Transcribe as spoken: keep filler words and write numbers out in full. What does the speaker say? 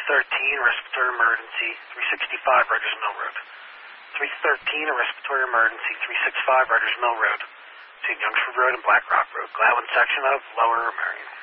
thirteen, respiratory emergency, three sixty-five Rogers Mill Road. three thirteen, a respiratory emergency, three sixty-five Rogers Mill Road. Between Youngsford Road and Black Rock Road. Gladwin section of Lower Marion.